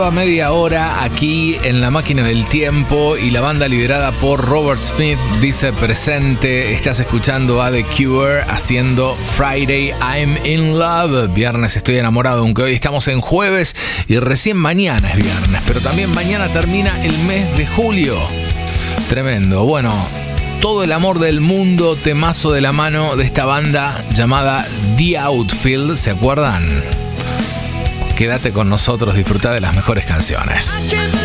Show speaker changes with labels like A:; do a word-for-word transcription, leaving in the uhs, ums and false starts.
A: A media hora aquí en La Máquina del Tiempo y la banda liderada por Robert Smith dice presente. Estás escuchando a The Cure haciendo Friday I'm in Love. Viernes estoy enamorado, aunque hoy estamos en jueves y recién mañana es viernes, pero también mañana termina el mes de julio. Tremendo. Bueno, todo el amor del mundo, temazo de la mano de esta banda llamada The Outfield, ¿se acuerdan? Quédate con nosotros, disfruta de las mejores canciones.